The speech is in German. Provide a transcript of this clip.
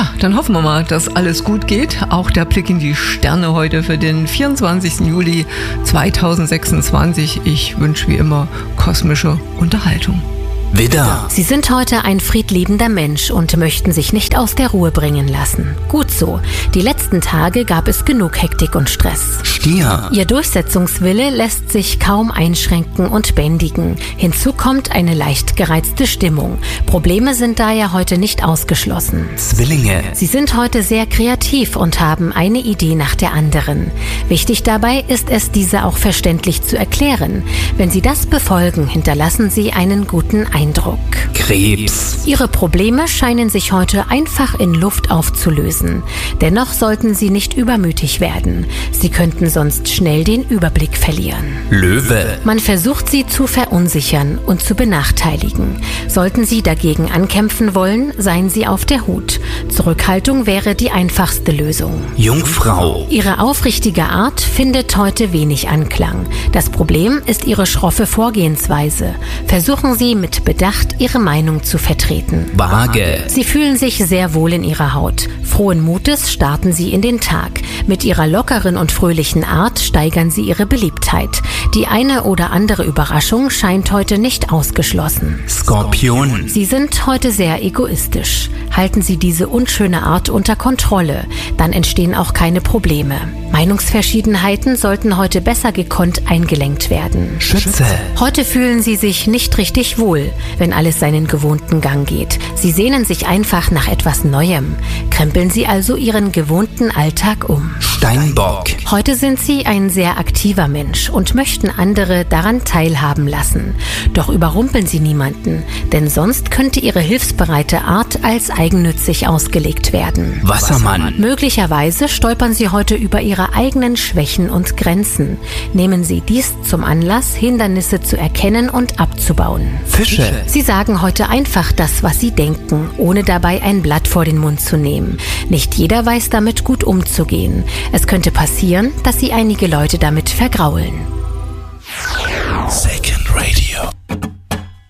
Ja, dann hoffen wir mal, dass alles gut geht. Auch der Blick in die Sterne heute für den 24. Juli 2026. Ich wünsche wie immer kosmische Unterhaltung. Widder. Sie sind heute ein friedliebender Mensch und möchten sich nicht aus der Ruhe bringen lassen. Gut so. Die letzten Tage gab es genug Hektik und Stress. Stier. Ihr Durchsetzungswille lässt sich kaum einschränken und bändigen. Hinzu kommt eine leicht gereizte Stimmung. Probleme sind daher heute nicht ausgeschlossen. Zwillinge. Sie sind heute sehr kreativ und haben eine Idee nach der anderen. Wichtig dabei ist es, diese auch verständlich zu erklären. Wenn Sie das befolgen, hinterlassen Sie einen guten Eindruck. Krebs. Ihre Probleme scheinen sich heute einfach in Luft aufzulösen. Dennoch sollten Sie nicht übermütig werden. Sie könnten sonst schnell den Überblick verlieren. Löwe. Man versucht Sie zu verunsichern und zu benachteiligen. Sollten Sie dagegen ankämpfen wollen, seien Sie auf der Hut. Zurückhaltung wäre die einfachste Lösung. Jungfrau. Ihre aufrichtige Art findet heute wenig Anklang. Das Problem ist Ihre schroffe Vorgehensweise. Versuchen Sie mit Bedacht, Ihre Meinung zu vertreten. Waage. Sie fühlen sich sehr wohl in Ihrer Haut. Frohen Mutes starten Sie in den Tag. Mit Ihrer lockeren und fröhlichen Art steigern Sie Ihre Beliebtheit. Die eine oder andere Überraschung scheint heute nicht ausgeschlossen. Skorpion. Sie sind heute sehr egoistisch. Halten Sie diese unschöne Art unter Kontrolle, dann entstehen auch keine Probleme. Meinungsverschiedenheiten sollten heute besser gekonnt eingelenkt werden. Schütze. Heute fühlen Sie sich nicht richtig wohl, wenn alles seinen gewohnten Gang geht. Sie sehnen sich einfach nach etwas Neuem. Krempeln Sie also Ihren gewohnten Alltag um. Steinbock. Heute sind Sie ein sehr aktiver Mensch und möchten andere daran teilhaben lassen. Doch überrumpeln Sie niemanden, denn sonst könnte Ihre hilfsbereite Art als eigennützig ausgelegt werden. Wassermann. Möglicherweise stolpern Sie heute über Ihre eigenen Schwächen und Grenzen. Nehmen Sie dies zum Anlass, Hindernisse zu erkennen und abzubauen. Fische. Sie sagen heute einfach das, was Sie denken, ohne dabei ein Blatt vor den Mund zu nehmen. Nicht jeder weiß damit gut umzugehen. Es könnte passieren, dass Sie einige Leute damit vergraulen. Second Radio.